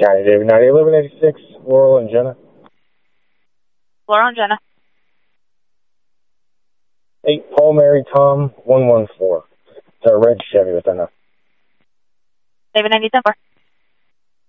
County David 90, 1186, Laurel and Jenna. Laurel and Jenna. 8 Paul Mary Tom 114. It's a red Chevy with a David 90 10-4.